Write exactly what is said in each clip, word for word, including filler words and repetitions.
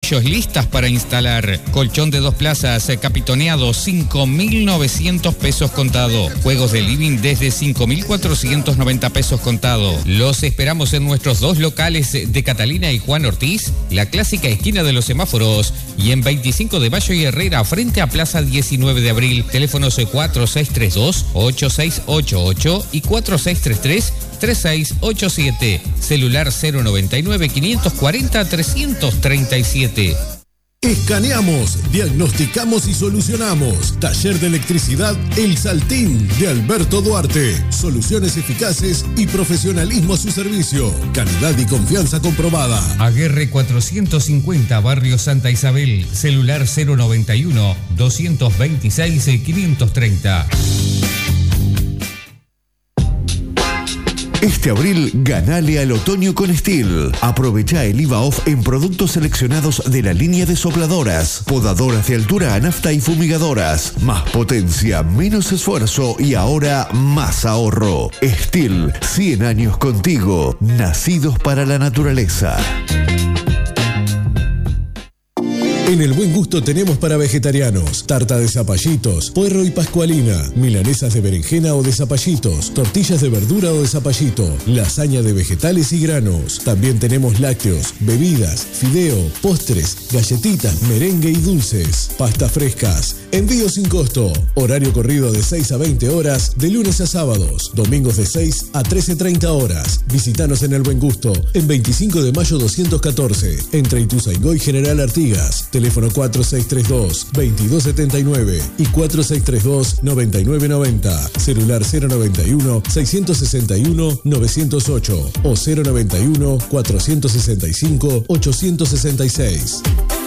listas para instalar. Colchón de dos plazas, capitoneado, cinco mil novecientos pesos contado. Juegos de living desde cinco mil cuatrocientos noventa pesos contado. Los esperamos en nuestros dos locales de Catalina y Juan Ortiz, la clásica esquina de los semáforos, y en veinticinco de Mayo y Herrera, frente a Plaza diecinueve de abril. Teléfonos cuatro seis tres dos, ocho seis ocho ocho y cuatro seis tres tres, tres seis ocho siete. Celular cero noventa y nueve, quinientos cuarenta, trescientos treinta y siete. Escaneamos, diagnosticamos y solucionamos. Taller de Electricidad El Saltín de Alberto Duarte. Soluciones eficaces y profesionalismo a su servicio. Calidad y confianza comprobada. Aguerre cuatrocientos cincuenta, Barrio Santa Isabel. Celular cero noventa y uno, doscientos veintiséis, quinientos treinta. Este abril, ganale al otoño con Stihl. Aprovecha el I V A off en productos seleccionados de la línea de sopladoras, podadoras de altura a nafta y fumigadoras. Más potencia, menos esfuerzo y ahora más ahorro. Stihl, cien años contigo, nacidos para la naturaleza. En El Buen Gusto tenemos para vegetarianos tarta de zapallitos, puerro y pascualina, milanesas de berenjena o de zapallitos, tortillas de verdura o de zapallito, lasaña de vegetales y granos. También tenemos lácteos, bebidas, fideo, postres, galletitas, merengue y dulces, pastas frescas. Envío sin costo. Horario corrido de seis a veinte horas, de lunes a sábados. Domingos de seis a trece treinta horas. Visítanos en El Buen Gusto, en veinticinco de mayo doscientos catorce, entre Ituzaingó y General Artigas. Teléfono cuatro seis tres dos, veintidós setenta y nueve y cuatro seis tres dos, noventa y nueve noventa. Celular cero noventa y uno, seiscientos sesenta y uno, novecientos ocho o cero noventa y uno, cuatrocientos sesenta y cinco, ochocientos sesenta y seis.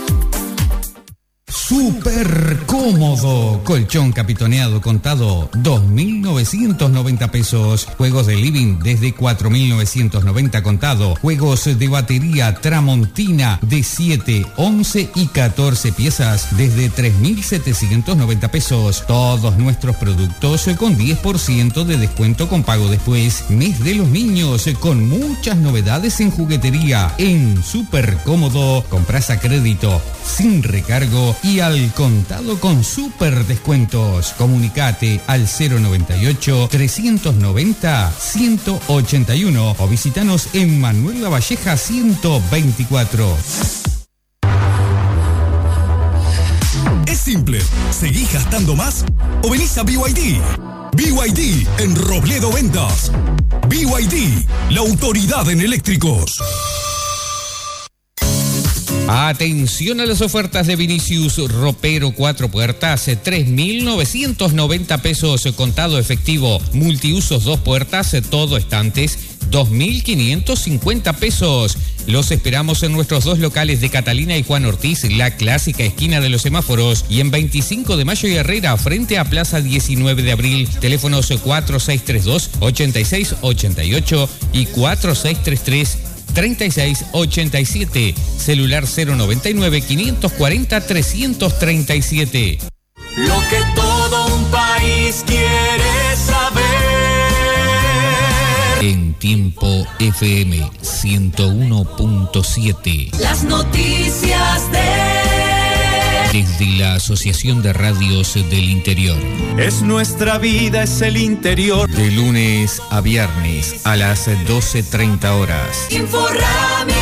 Súper cómodo. Colchón capitoneado contado, dos mil novecientos noventa pesos. Juegos de living desde cuatro mil novecientos noventa contado. Juegos de batería Tramontina de siete, once y catorce piezas desde tres mil setecientos noventa pesos. Todos nuestros productos con diez por ciento de descuento con pago después. Mes de los niños con muchas novedades en juguetería. En Súper Cómodo, compras a crédito, sin recargo y al contado con súper descuentos. Comunicate al cero noventa y ocho, trescientos noventa, ciento ochenta y uno o visitanos en Manuel Lavalleja ciento veinticuatro. Es simple, ¿seguís gastando más o venís a B Y D? B Y D en Robledo Ventas. B Y D, la autoridad en eléctricos. Atención a las ofertas de Vinicius Ropero cuatro puertas, tres mil novecientos noventa pesos contado efectivo. Multiusos dos puertas, todo estantes, dos mil quinientos cincuenta pesos. Los esperamos en nuestros dos locales de Catalina y Juan Ortiz, la clásica esquina de los semáforos, y en veinticinco de Mayo y Herrera, frente a Plaza diecinueve de abril. Teléfonos cuatro seis tres dos, ochenta y seis ochenta y ocho y cuatro seis tres tres, treinta y seis ochenta y siete. Celular cero noventa y nueve, quinientos cuarenta, trescientos treinta y siete. Lo que todo un país quiere saber. En Tiempo F M ciento uno punto siete. Las noticias de... Desde la Asociación de Radios del Interior. Es nuestra vida, es el interior. De lunes a viernes a las doce treinta horas. Inforrami.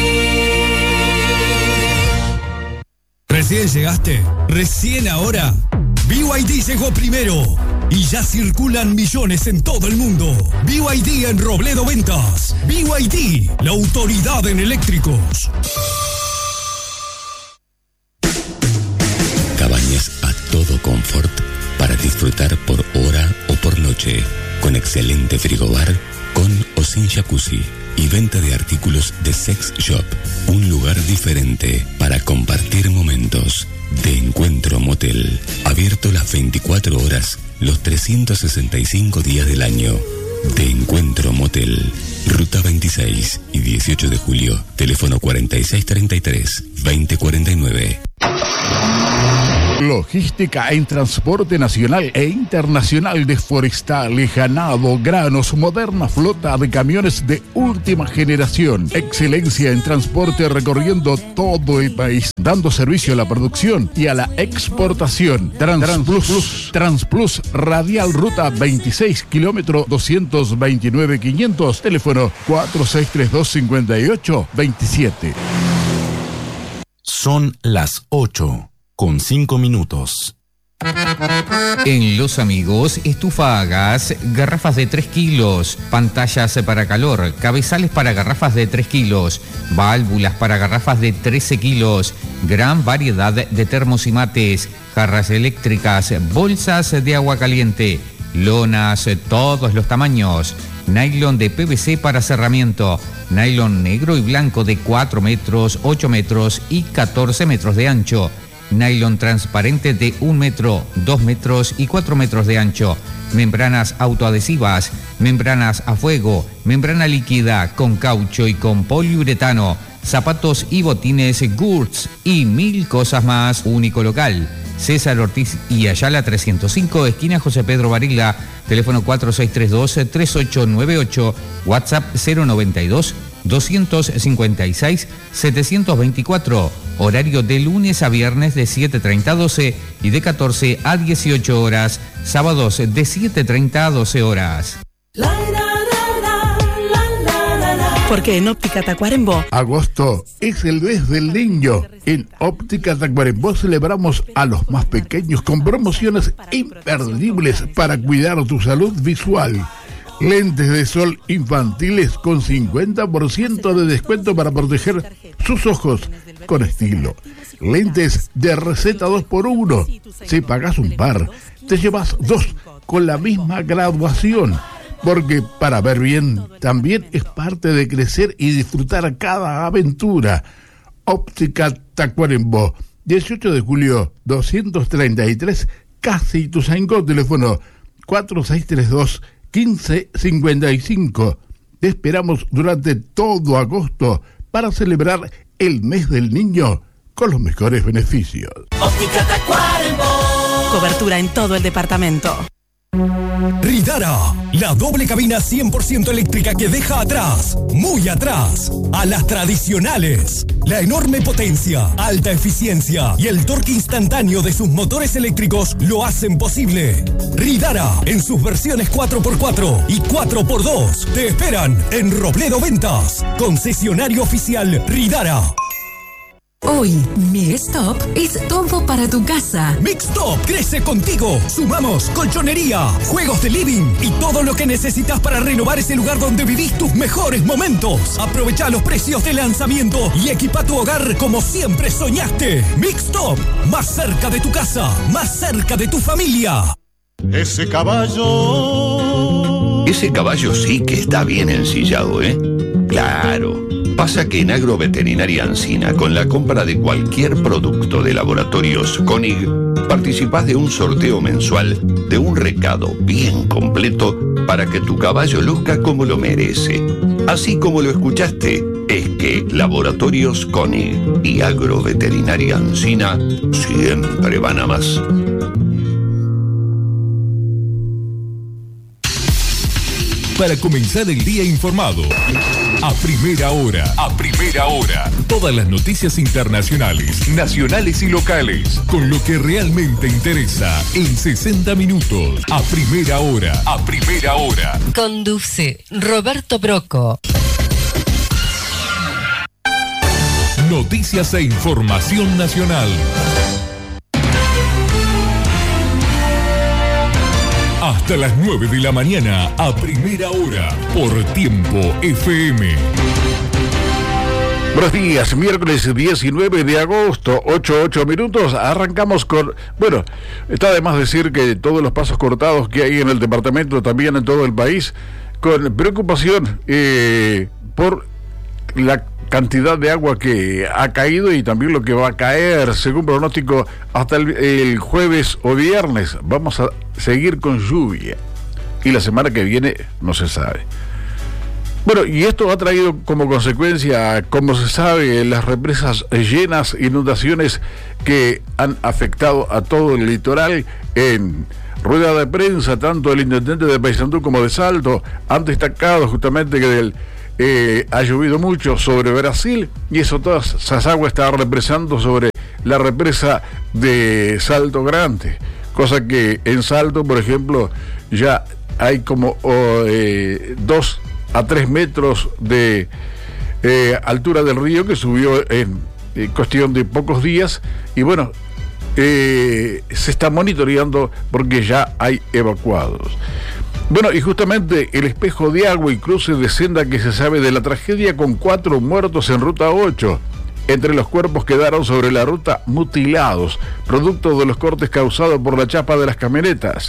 ¿Recién llegaste? ¿Recién ahora? B Y D llegó primero y ya circulan millones en todo el mundo. B Y D en Robledo Ventas. B Y D, la autoridad en eléctricos. Cabañas a todo confort para disfrutar por hora o por noche, con excelente frigobar, con o sin jacuzzi y venta de artículos de sex shop. Un lugar diferente para compartir momentos. De Encuentro Motel, abierto las veinticuatro horas, los trescientos sesenta y cinco días del año. De Encuentro Motel, Ruta veintiséis y dieciocho de julio, teléfono cuarenta y seis treinta y tres, veinte cuarenta y nueve. Logística en transporte nacional e internacional de forestales, ganado, granos, moderna flota de camiones de última generación. Excelencia en transporte recorriendo todo el país, dando servicio a la producción y a la exportación. Transplus, Transplus Radial Ruta veintiséis, kilómetro doscientos veintinueve quinientos, teléfono cuatro seis tres dos, cinco ocho dos siete. Son las ocho con cinco minutos. En Los Amigos, estufa a gas, garrafas de tres kilos, pantallas para calor, cabezales para garrafas de tres kilos, válvulas para garrafas de trece kilos, gran variedad de termos y mates, jarras eléctricas, bolsas de agua caliente, lonas, todos los tamaños, nylon de P V C para cerramiento, nylon negro y blanco de cuatro metros, ocho metros y catorce metros de ancho, nylon transparente de un metro, dos metros y cuatro metros de ancho, membranas autoadhesivas, membranas a fuego, membrana líquida con caucho y con poliuretano, zapatos y botines Gurts y mil cosas más. Único local, César Ortiz y Ayala trescientos cinco, esquina José Pedro Varela, teléfono cuatro seis tres dos, tres ocho nueve ocho, WhatsApp cero noventa y dos, doscientos cincuenta y seis, setecientos veinticuatro, horario de lunes a viernes de siete treinta a doce y de catorce a dieciocho horas, sábados de siete treinta a doce horas. Porque en Óptica Tacuarembó agosto es el mes del niño. En Óptica Tacuarembó celebramos a los más pequeños con promociones imperdibles para cuidar tu salud visual. Lentes de sol infantiles con cincuenta por ciento de descuento para proteger sus ojos con estilo. Lentes de receta dos por uno. Si pagas un par, te llevas dos con la misma graduación. Porque para ver bien también es parte de crecer y disfrutar cada aventura. Óptica Tacuarembó, dieciocho de julio, doscientos treinta y tres, Casi Ituzaingó, teléfono cuatro seis tres dos, quince cincuenta y cinco. Te esperamos durante todo agosto para celebrar el mes del niño con los mejores beneficios. Óptica Tacuarembó. Cobertura en todo el departamento. Ridara, la doble cabina cien por ciento eléctrica que deja atrás, muy atrás, a las tradicionales. La enorme potencia, alta eficiencia y el torque instantáneo de sus motores eléctricos lo hacen posible. Ridara, en sus versiones cuatro por cuatro y cuatro por dos, te esperan en Robledo Ventas, concesionario oficial Ridara. Hoy, Mixtop es todo para tu casa. Mixtop crece contigo. Sumamos colchonería, juegos de living y todo lo que necesitas para renovar ese lugar donde vivís tus mejores momentos. Aprovecha los precios de lanzamiento y equipa tu hogar como siempre soñaste. Mixtop, más cerca de tu casa, más cerca de tu familia. Ese caballo... Ese caballo sí que está bien ensillado, ¿eh? Claro. Pasa que en Agroveterinaria Ancina, con la compra de cualquier producto de Laboratorios Koenig, participás de un sorteo mensual de un recado bien completo para que tu caballo luzca como lo merece. Así como lo escuchaste, es que Laboratorios Koenig y Agroveterinaria Ancina siempre van a más. Para comenzar el día informado. A primera hora, a primera hora. Todas las noticias internacionales, nacionales y locales, con lo que realmente interesa en sesenta minutos. A primera hora, a primera hora. Conduce Roberto Broco. Noticias e información nacional. Hasta las nueve de la mañana, a primera hora, por Tiempo F M. Buenos días, miércoles diecinueve de agosto, ocho, ocho minutos, arrancamos con, bueno, está de más decir que todos los pasos cortados que hay en el departamento, también en todo el país, con preocupación eh, por la cantidad de agua que ha caído y también lo que va a caer, según pronóstico, hasta el, el jueves o viernes. Vamos a seguir con lluvia y la semana que viene no se sabe. Bueno, y esto ha traído como consecuencia, como se sabe, las represas llenas, inundaciones que han afectado a todo el litoral. En rueda de prensa, tanto el intendente de Paysandú como de Salto han destacado justamente que del, eh, ha llovido mucho sobre Brasil y eso, todas esas aguas están represando sobre la represa de Salto Grande, cosa que en Salto, por ejemplo, ya hay como oh, eh, dos a tres metros de eh, altura del río, que subió en, en cuestión de pocos días, y bueno, eh, se está monitoreando porque ya hay evacuados. Bueno, y justamente el espejo de agua y cruce de senda que se sabe de la tragedia, con cuatro muertos en ruta ocho. Entre los cuerpos quedaron sobre la ruta mutilados, producto de los cortes causados por la chapa de las camionetas.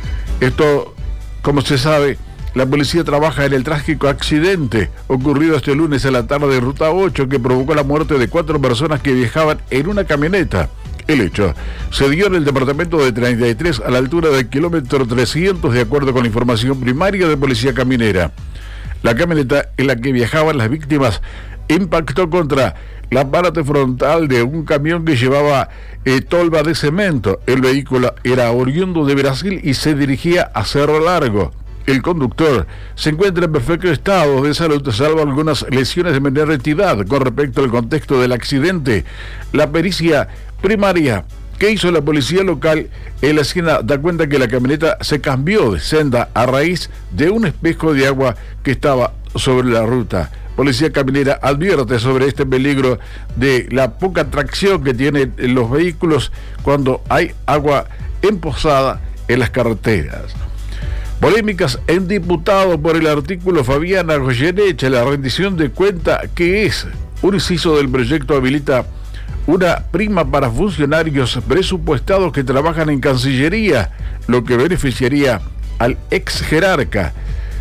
Esto, como se sabe, la policía trabaja en el trágico accidente ocurrido este lunes a la tarde en ruta ocho, que provocó la muerte de cuatro personas que viajaban en una camioneta. El hecho se dio en el departamento de treinta y tres, a la altura del kilómetro trescientos, de acuerdo con la información primaria de Policía Caminera. La camioneta en la que viajaban las víctimas impactó contra la parte frontal de un camión que llevaba eh, tolva de cemento. El vehículo era oriundo de Brasil y se dirigía a Cerro Largo. El conductor se encuentra en perfecto estado de salud, salvo algunas lesiones de menor entidad. Con respecto al contexto del accidente, la pericia primaria que hizo la policía local en la escena da cuenta que la camioneta se cambió de senda a raíz de un espejo de agua que estaba sobre la ruta. Policía Caminera advierte sobre este peligro de la poca tracción que tienen los vehículos cuando hay agua emposada en las carreteras. Polémicas en diputado por el artículo Fabiana Goyeneche. La rendición de cuenta, que es un inciso del proyecto, habilita una prima para funcionarios presupuestados que trabajan en Cancillería, lo que beneficiaría al ex jerarca.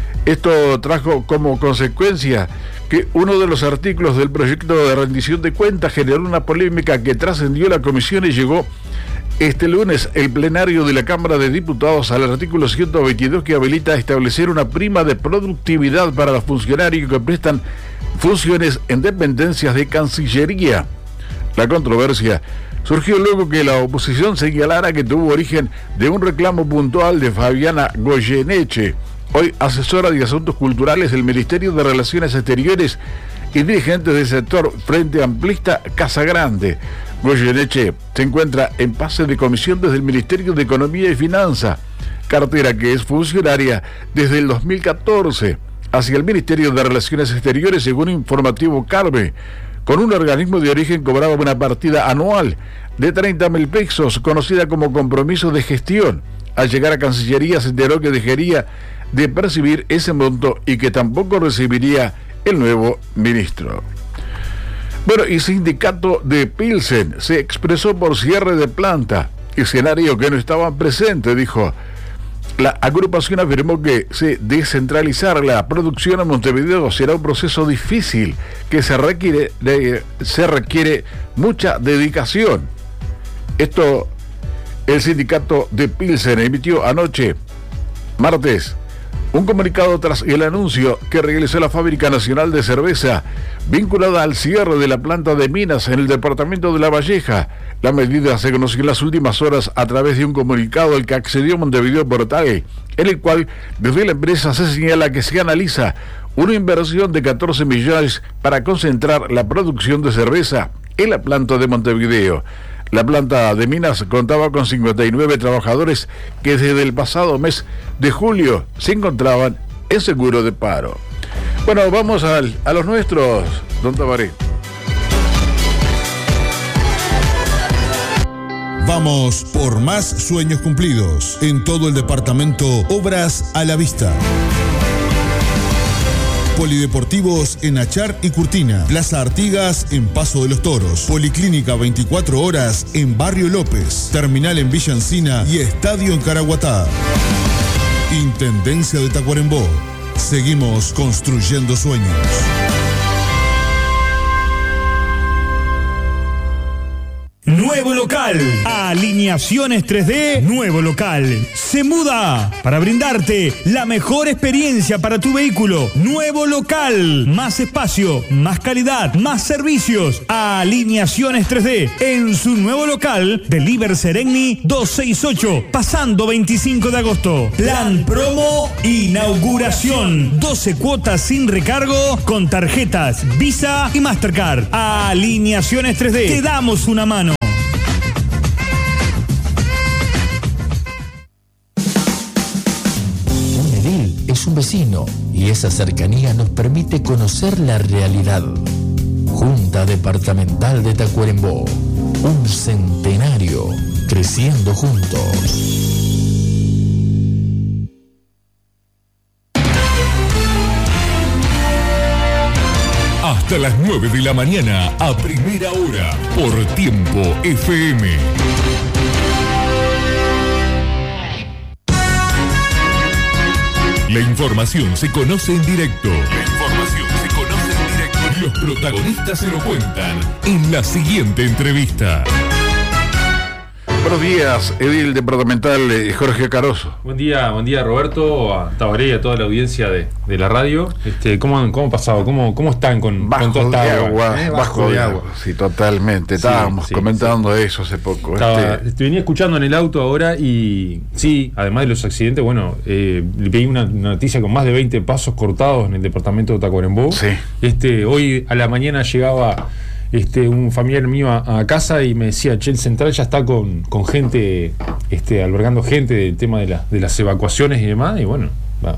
Esto trajo como consecuencia que uno de los artículos del proyecto de rendición de cuentas generó una polémica que trascendió la comisión y llegó este lunes el plenario de la Cámara de Diputados al artículo ciento veintidós, que habilita a establecer una prima de productividad para los funcionarios que prestan funciones en dependencias de Cancillería. La controversia surgió luego que la oposición señalara que tuvo origen de un reclamo puntual de Fabiana Goyeneche, hoy asesora de Asuntos Culturales del Ministerio de Relaciones Exteriores y dirigente del sector Frente Amplista Casagrande. Goyeneche se encuentra en pase de comisión desde el Ministerio de Economía y Finanza, cartera que es funcionaria desde el dos mil catorce, hacia el Ministerio de Relaciones Exteriores, según informativo Carve. Con un organismo de origen cobraba una partida anual de treinta mil pesos, conocida como compromiso de gestión. Al llegar a Cancillería se enteró que dejaría de percibir ese monto y que tampoco recibiría el nuevo ministro. Bueno, y sindicato de Pilsen se expresó por cierre de planta, escenario que no estaban presentes, dijo. La agrupación afirmó que se descentralizar la producción en Montevideo será un proceso difícil, que se requiere, de, se requiere mucha dedicación. Esto el sindicato de Pilsen emitió anoche, martes, un comunicado tras el anuncio que realizó la Fábrica Nacional de Cerveza vinculada al cierre de la planta de minas en el departamento de La Valleja. La medida se conoció en las últimas horas a través de un comunicado al que accedió Montevideo Portal, en el cual desde la empresa se señala que se analiza una inversión de catorce millones para concentrar la producción de cerveza en la planta de Montevideo. La planta de minas contaba con cincuenta y nueve trabajadores que desde el pasado mes de julio se encontraban en seguro de paro. Bueno, vamos al, a los nuestros, don Tabaré. Vamos por más sueños cumplidos. En todo el departamento, obras a la vista. Polideportivos en Achar y Curtina, Plaza Artigas en Paso de los Toros, Policlínica veinticuatro horas en Barrio López, Terminal en Villa Encina y Estadio en Caraguatá. Intendencia de Tacuarembó. Seguimos construyendo sueños. Nuevo local. Alineaciones tres D, nuevo local. Se muda para brindarte la mejor experiencia para tu vehículo. Nuevo local. Más espacio, más calidad, más servicios. Alineaciones tres D en su nuevo local de Liber Seregni doscientos sesenta y ocho, pasando veinticinco de agosto. Plan promo inauguración. doce cuotas sin recargo con tarjetas Visa y Mastercard. Alineaciones tres D. Te damos una mano. Es un vecino y esa cercanía nos permite conocer la realidad. Junta Departamental de Tacuarembó, un centenario creciendo juntos. Hasta las nueve de la mañana a primera hora por Tiempo F M. La información se conoce en directo. La información se conoce en directo. Los protagonistas se lo cuentan en la siguiente entrevista. Buenos días, edil departamental Jorge Caroso. Buen día, buen día Roberto, a Tabaré y a toda la audiencia de, de la radio. Este, ¿cómo han cómo pasado? ¿Cómo, cómo están con, bajo con toda esta de agua? agua? ¿Eh? Bajo, Bajo de de agua, agua. sí, totalmente. Sí, Estábamos sí, comentando sí. eso hace poco. Estaba, este... te venía escuchando en el auto ahora y sí, además de los accidentes, bueno, eh, vi una, una noticia con más de veinte pasos cortados en el departamento de Tacuarembó. Sí. Este, hoy a la mañana llegaba este, un familiar mío a, a casa y me decía, che, el central ya está con, con gente, este, albergando gente del tema de, la, de las evacuaciones y demás, y bueno, va.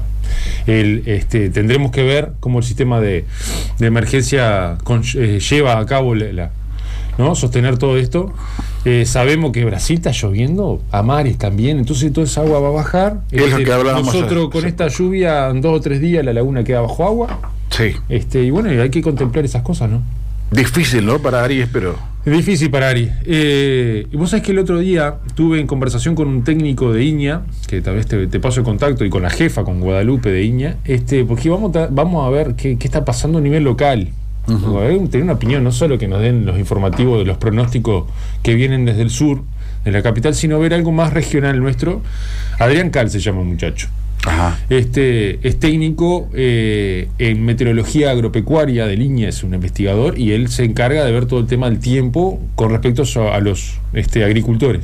El, este, tendremos que ver cómo el sistema de, de emergencia con, eh, lleva a cabo la, la, ¿no? sostener todo esto. Eh, sabemos que Brasil está lloviendo a mares también, entonces toda esa agua va a bajar. Es este, lo que hablábamos. Nosotros con sí. esta lluvia en dos o tres días la laguna queda bajo agua. Sí. Este, y bueno, hay que contemplar esas cosas, ¿no? Difícil, ¿no? Para Aries, pero... Es difícil para Ari. Eh, y vos sabés que el otro día tuve en conversación con un técnico de Iña, que tal vez te, te paso el contacto, y con la jefa, con Guadalupe de Iña, este, porque vamos a, vamos a ver qué, qué está pasando a nivel local. Uh-huh. A ver, tener una opinión, no solo que nos den los informativos de los pronósticos que vienen desde el sur, de la capital, sino ver algo más regional nuestro. Adrián Cal se llama el muchacho. Ajá. Este es técnico eh, en meteorología agropecuaria de Iña, es un investigador y él se encarga de ver todo el tema del tiempo con respecto a, a los este, agricultores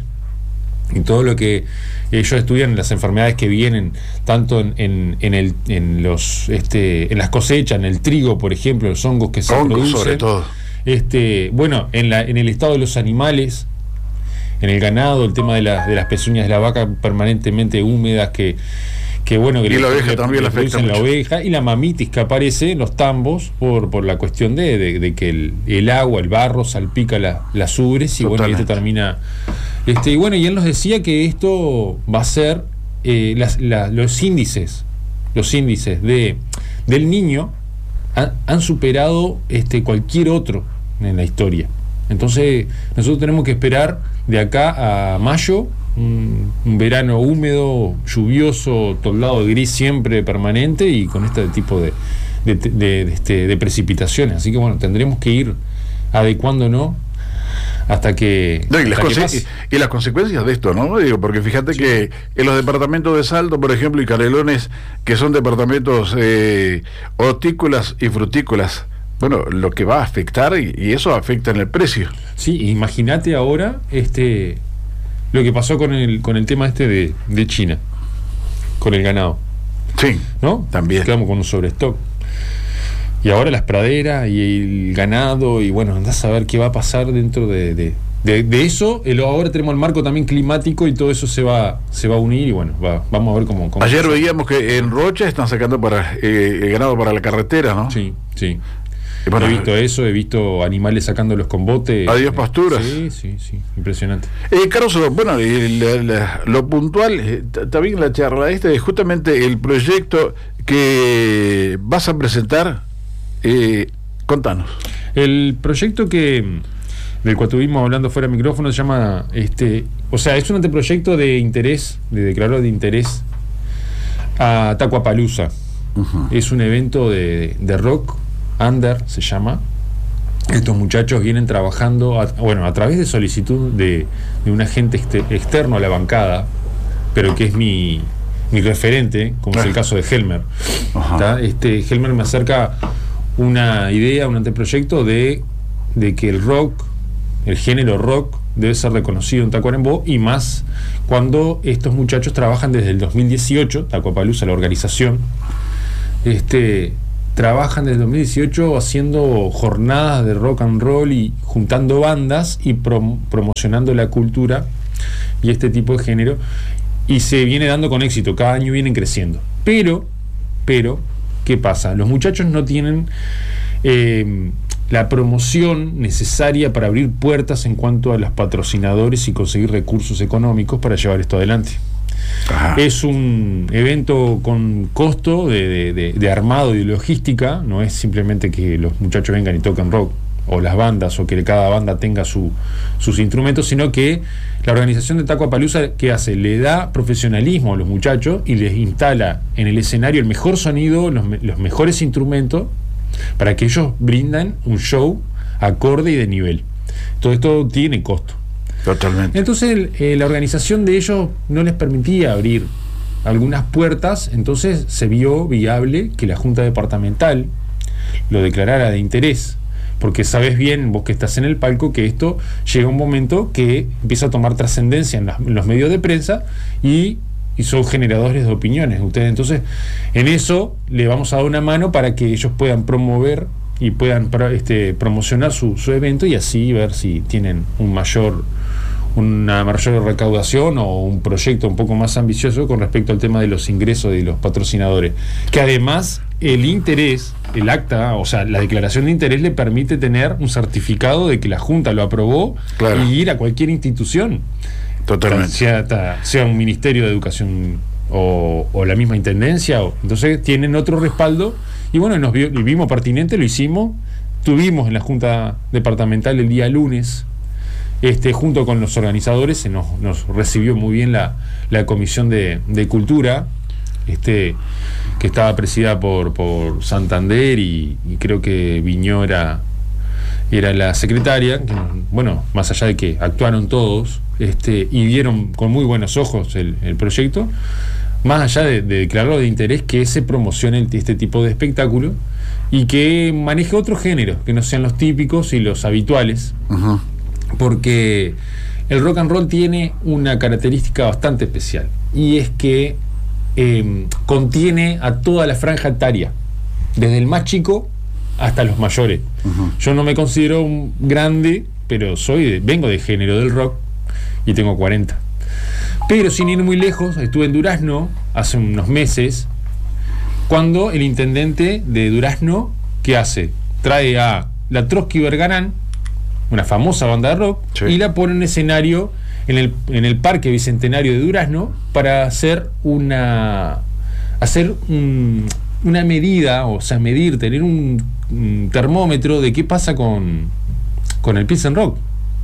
y todo lo que ellos estudian, las enfermedades que vienen tanto en, en, en, el, en los este, en las cosechas, en el trigo, por ejemplo, los hongos que se hongos, producen, sobre todo. Este, bueno, en, la, en el estado de los animales, en el ganado, el tema de, la, de las pezuñas de la vaca permanentemente húmedas que que bueno que y le, la oveja le, también le la afecta producen mucho. La oveja y la mamitis que aparece en los tambos por, por la cuestión de, de, de que el, el agua, el barro salpica la, las ubres y Totalmente. bueno, y esto termina este, y bueno, y él nos decía que esto va a ser eh, las, la, los índices los índices de del niño han, han superado este, cualquier otro en la historia. Entonces nosotros tenemos que esperar de acá a mayo un, un verano húmedo, lluvioso, toldado de gris siempre permanente y con este tipo de, de, de, de, este, de precipitaciones. Así que bueno, tendremos que ir adecuándonos hasta que, no, y, las hasta que conse- y, y las consecuencias de esto, ¿no? Digo, porque fíjate sí. que en los departamentos de Salto, por ejemplo, y Canelones, que son departamentos eh, hortícolas y frutícolas, bueno, lo que va a afectar y, y eso afecta en el precio. Sí, imagínate ahora este lo que pasó con el con el tema este de, de China, con el ganado. Sí, ¿no? También. Quedamos con un sobrestock. Y ahora las praderas y el ganado, y bueno, andás a ver qué va a pasar dentro de, de, de, de eso. El, ahora tenemos el marco también climático y todo eso se va se va a unir y bueno, va, vamos a ver cómo... cómo Ayer pasa. veíamos que en Rocha están sacando para eh, el ganado para la carretera, ¿no? Sí, sí. Bueno, he visto eso, he visto animales sacándolos con bote. Adiós pasturas. Sí, sí, sí, impresionante. Eh, Caroso, bueno, eh, la, la, lo puntual, eh, también la charla esta es justamente el proyecto que vas a presentar, eh, contanos. El proyecto que del cual estuvimos hablando fuera de micrófono se llama, este, o sea, es un anteproyecto de interés, de declarar de interés a Tacuapalooza. Uh-huh. Es un evento de, de rock under se llama, estos muchachos vienen trabajando, a, bueno, a través de solicitud de, de un agente exter, externo a la bancada, pero que es mi, mi referente, como es el caso de Helmer. Este, Helmer me acerca una idea, un anteproyecto de, de que el rock, el género rock, debe ser reconocido en Tacuarembó, y más cuando estos muchachos trabajan desde el dos mil dieciocho, Tacuapalooza, la organización, este... trabajan desde el dos mil dieciocho haciendo jornadas de rock and roll y juntando bandas y prom promocionando la cultura y este tipo de género, y se viene dando con éxito, cada año vienen creciendo. Pero, pero, ¿qué pasa? Los muchachos no tienen eh, la promoción necesaria para abrir puertas en cuanto a los patrocinadores y conseguir recursos económicos para llevar esto adelante. Ajá. Es un evento con costo de, de, de, de armado y de logística. No es simplemente que los muchachos vengan y toquen rock, o las bandas, o que cada banda tenga su, sus instrumentos, sino que la organización de Tacuapalooza, ¿qué hace? Le da profesionalismo a los muchachos y les instala en el escenario el mejor sonido, los, los mejores instrumentos, para que ellos brindan un show acorde y de nivel. Todo esto tiene costo. Totalmente. Entonces eh, la organización de ellos no les permitía abrir algunas puertas, entonces se vio viable que la Junta Departamental lo declarara de interés, porque sabes bien, vos que estás en el palco, que esto llega un momento que empieza a tomar trascendencia en, en los medios de prensa y, y son generadores de opiniones ustedes. Entonces en eso le vamos a dar una mano para que ellos puedan promover y puedan este, promocionar su, su evento, y así ver si tienen un mayor una mayor recaudación o un proyecto un poco más ambicioso con respecto al tema de los ingresos de los patrocinadores, que además el interés, el acta, o sea, la declaración de interés le permite tener un certificado de que la Junta lo aprobó, claro, y ir a cualquier institución. Totalmente. Sea, sea un ministerio de educación o, o la misma intendencia, o, entonces tienen otro respaldo, y bueno, nos vio, vimos pertinente, lo hicimos, tuvimos en la Junta Departamental el día lunes, Este, junto con los organizadores, se nos, nos recibió muy bien la, la Comisión de, de Cultura, este, que estaba presidida por, por Santander, y, y creo que Viñó era, era la secretaria. Que, bueno, más allá de que actuaron todos este, y vieron con muy buenos ojos el, el proyecto, más allá de, de declararlo de interés, que se promocione este tipo de espectáculo y que maneje otros géneros, que no sean los típicos y los habituales. Uh-huh. Porque el rock and roll tiene una característica bastante especial, y es que eh, contiene a toda la franja etaria, desde el más chico hasta los mayores. Uh-huh. Yo no me considero un grande, pero soy de, vengo del género del rock y tengo cuarenta. Pero sin ir muy lejos, estuve en Durazno hace unos meses, cuando el intendente de Durazno, ¿qué hace? Trae a la Trotsky Bergarán, una famosa banda de rock, sí, y la pone en escenario en el, en el Parque Bicentenario de Durazno para hacer una hacer un, una medida, o sea, medir, tener un, un termómetro de qué pasa con, con el Pilsen Rock.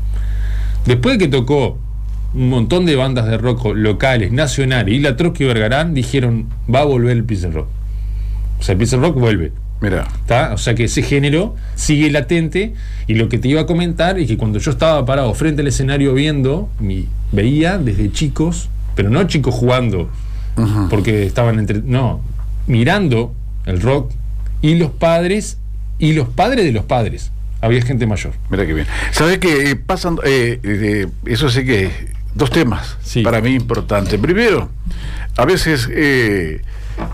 Después de que tocó un montón de bandas de rock locales, nacionales, y la Trotsky Bergarán, dijeron, va a volver el Pilsen Rock. O sea, el Pilsen Rock vuelve. Mira. ¿Tá? O sea que ese género sigue latente, y lo que te iba a comentar es que cuando yo estaba parado frente al escenario viendo, mi, veía desde chicos, pero no chicos jugando, uh-huh, porque estaban entre, no, mirando el rock, y los padres, y los padres de los padres, había gente mayor. Mira qué bien. ¿Sabes qué? Eh, pasan, eh, eh, eso sí que, dos temas, sí, para mí importantes. Primero, a veces eh,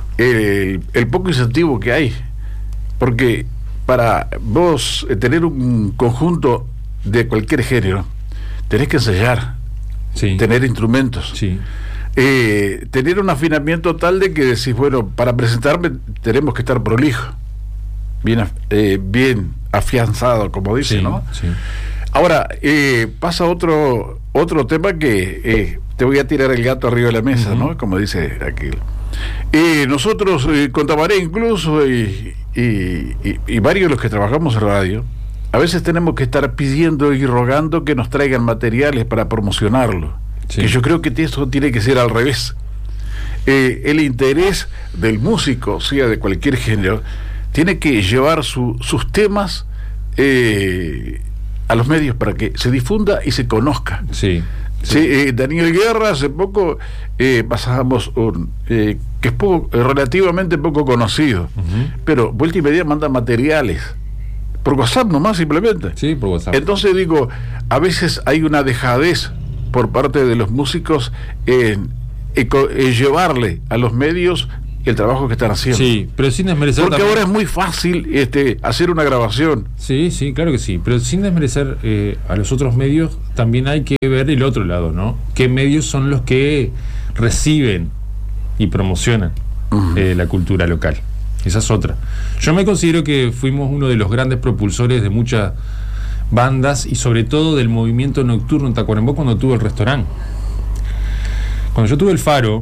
el, el poco incentivo que hay, porque para vos tener un conjunto de cualquier género, tenés que ensayar, sí, tener instrumentos, sí, eh, tener un afinamiento tal de que decís, bueno, para presentarme tenemos que estar prolijo, bien, eh, bien afianzado, como dice, sí, ¿no? Sí. Ahora, eh, pasa otro otro tema que eh, te voy a tirar el gato arriba de la mesa, uh-huh, ¿no? Como dice aquel. Eh, nosotros, eh, con Tabaré incluso, y, y, y, y varios de los que trabajamos en radio, a veces tenemos que estar pidiendo y rogando que nos traigan materiales para promocionarlo. Sí. Que yo creo que eso tiene que ser al revés. Eh, el interés del músico, sea de cualquier género, tiene que llevar su, sus temas eh, a los medios para que se difunda y se conozca. Sí. Sí, eh, Daniel Guerra, hace poco eh, pasábamos un, eh, que es poco, eh, relativamente poco conocido, uh-huh. pero Vuelta y Media manda materiales por WhatsApp nomás, simplemente. Sí, por WhatsApp. Entonces digo, a veces hay una dejadez por parte de los músicos en, en, en llevarle a los medios el trabajo que están haciendo. Sí, pero sin desmerecer. Porque también... ahora es muy fácil este, hacer una grabación. Sí, sí, claro que sí. Pero sin desmerecer eh, a los otros medios, también hay que ver el otro lado, ¿no? ¿Qué medios son los que reciben y promocionan uh-huh. eh, la cultura local? Esa es otra. Yo me considero que fuimos uno de los grandes propulsores de muchas bandas y sobre todo del movimiento nocturno en Tacuarembó cuando tuve el restaurante. Cuando yo tuve el Faro,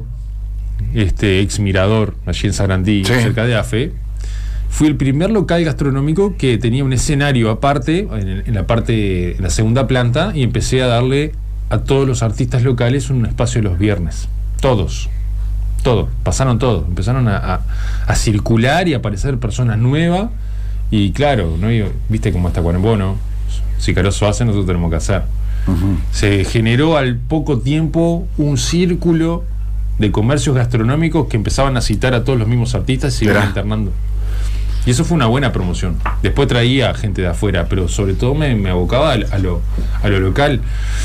este ex Mirador, allí en Sarandí, sí. cerca de Afe, fui el primer local gastronómico que tenía un escenario aparte, en, en la parte, en la segunda planta, y empecé a darle a todos los artistas locales un espacio los viernes. Todos, todos, pasaron todos, empezaron a, a, a circular y a aparecer personas nuevas, y claro, ¿no? Y, viste cómo está Tacuarembó, ¿no? Si Caroso hace, nosotros tenemos que hacer. Uh-huh. Se generó al poco tiempo un círculo de comercios gastronómicos que empezaban a citar a todos los mismos artistas y se iban internando. Y eso fue una buena promoción. Después traía gente de afuera, pero sobre todo me, me abocaba a, a, lo, a lo local.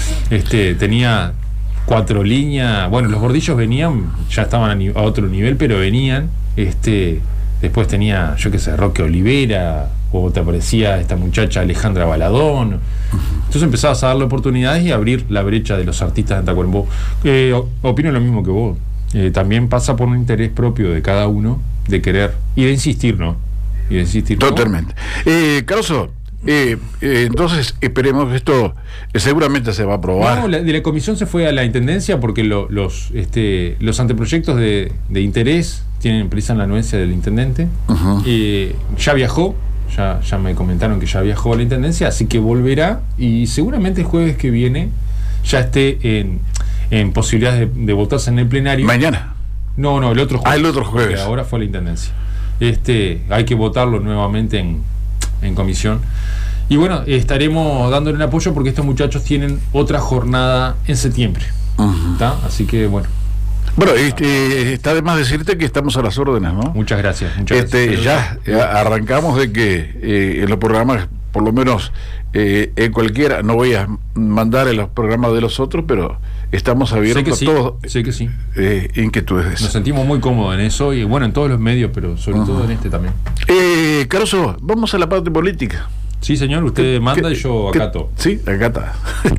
Este, tenía cuatro líneas. Bueno, los gordillos venían, ya estaban a, ni, a otro nivel, pero venían. Este, después tenía, yo qué sé, Roque Olivera, o te aparecía esta muchacha Alejandra Baladón. Entonces empezabas a darle oportunidades y abrir la brecha de los artistas de Tacuarembó. Eh, opino lo mismo que vos. Eh, también pasa por un interés propio de cada uno de querer y de insistir, ¿no? Y de insistir. Totalmente. ¿no? Eh, Caroso, eh, eh, entonces esperemos que esto eh, seguramente se va a aprobar. No, la, de la comisión se fue a la intendencia porque lo, los este, los anteproyectos de, de interés tienen prisa en la anuencia del intendente. Uh-huh. Eh, ya viajó. Ya, ya me comentaron que ya viajó a la intendencia, así que volverá y seguramente el jueves que viene ya esté en, en posibilidades de, de votarse en el plenario. ¿Mañana? No, no, el otro jueves. Ah, el otro jueves. Que ahora fue a la intendencia. Este, hay que votarlo nuevamente en, en comisión. Y bueno, estaremos dándole un apoyo porque estos muchachos tienen otra jornada en septiembre. Uh-huh. Así que bueno. Bueno, este, está de más decirte que estamos a las órdenes, ¿no? Muchas gracias. Muchas este, gracias. Ya, ya arrancamos de que eh, en los programas, por lo menos eh, en cualquiera, no voy a mandar en los programas de los otros, pero estamos abiertos sí, a todos sí que sí. eh, inquietudes. Nos sentimos muy cómodos en eso y bueno, en todos los medios, pero sobre uh-huh. todo en este también. Eh, Caroso, vamos a la parte política. Sí, señor, usted ¿Qué, manda qué, y yo acato. ¿Qué? Sí, acata.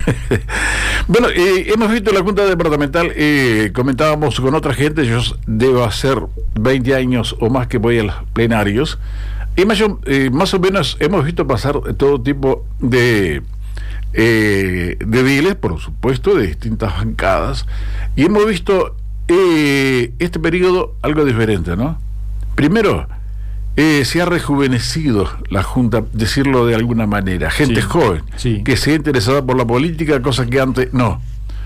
Bueno, eh, hemos visto la Junta Departamental, eh, comentábamos con otra gente, yo debo hacer veinte años o más que voy a los plenarios, y más, eh, más o menos hemos visto pasar todo tipo de eh, de diles, por supuesto, de distintas bancadas, y hemos visto eh, este periodo algo diferente, ¿no? Primero, Eh, se ha rejuvenecido la Junta, decirlo de alguna manera, gente sí, joven sí. que se ha interesado por la política, cosa que antes no.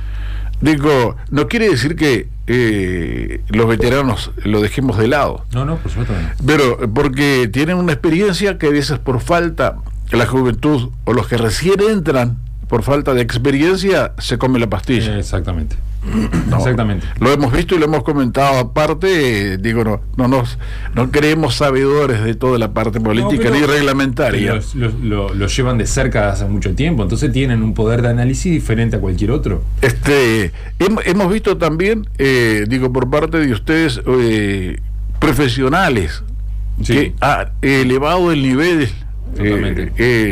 Digo, no quiere decir que eh, los veteranos lo dejemos de lado. No, no, por supuesto. Pero porque tienen una experiencia que a veces por falta, la juventud o los que recién entran, por falta de experiencia, se come la pastilla. Eh, exactamente. No, exactamente. Lo hemos visto y lo hemos comentado aparte, eh, digo, no, no nos no creemos sabedores de toda la parte política no, ni reglamentaria. Los, los, lo, lo llevan de cerca hace mucho tiempo, entonces tienen un poder de análisis diferente a cualquier otro. Este hem, hemos visto también, eh, digo, por parte de ustedes, eh, profesionales sí. que ha elevado el nivel Eh,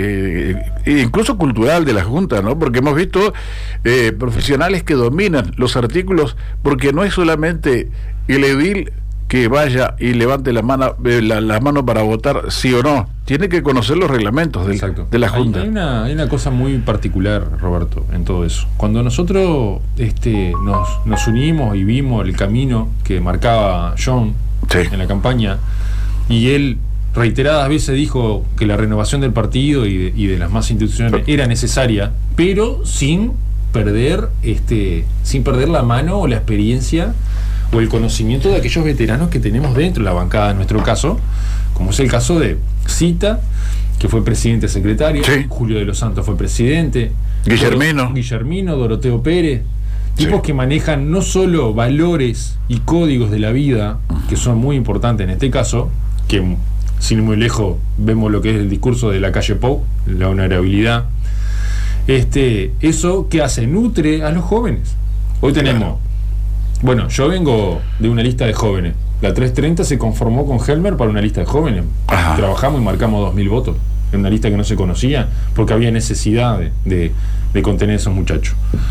eh, incluso cultural de la Junta, ¿no? Porque hemos visto eh, profesionales que dominan los artículos, porque no es solamente el edil que vaya y levante la mano eh, la, la mano para votar sí o no, tiene que conocer los reglamentos del, de la Junta. Hay, hay, una, hay una cosa muy particular, Roberto, en todo eso. Cuando nosotros este, nos, nos unimos y vimos el camino que marcaba John sí. en la campaña, y él reiteradas veces dijo que la renovación del partido y de, y de las más instituciones era necesaria, pero sin perder este sin perder la mano o la experiencia o el conocimiento de aquellos veteranos que tenemos dentro de la bancada, en nuestro caso, como es el caso de Cita, que fue presidente secretario, sí. Julio de los Santos fue presidente, Guillermino, Dor- Guillermino, Doroteo Pérez, tipos sí. que manejan no solo valores y códigos de la vida, que son muy importantes en este caso, que sin ir muy lejos vemos lo que es el discurso de la calle Pou, la honorabilidad. Este, eso que hace, nutre a los jóvenes. Hoy tenemos, claro. bueno, yo vengo de una lista de jóvenes. La trescientos treinta se conformó con Helmer para una lista de jóvenes. Ajá. Trabajamos y marcamos dos mil votos en una lista que no se conocía porque había necesidad de, de, de contener a esos muchachos.